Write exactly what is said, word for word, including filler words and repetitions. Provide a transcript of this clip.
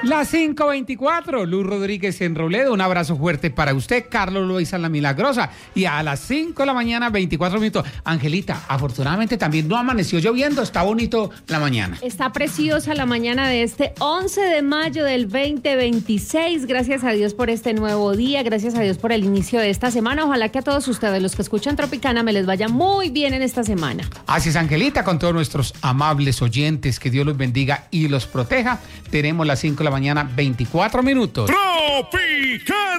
Las cinco veinticuatro, Luz Rodríguez en Robledo, un abrazo fuerte para usted, Carlos Loaiza La Milagrosa, y a las cinco de la mañana, veinticuatro minutos. Angelita, afortunadamente también no amaneció lloviendo, está bonito la mañana. Está preciosa la mañana de este once de mayo del veinte veintiséis, gracias a Dios por este nuevo día, gracias a Dios por el inicio de esta semana, ojalá que a todos ustedes, los que escuchan Tropicana, me les vaya muy bien en esta semana. Así es, Angelita, con todos nuestros amables oyentes, que Dios los bendiga y los proteja. Tenemos las cinco de la mañana, veinticuatro minutos. Tropicana.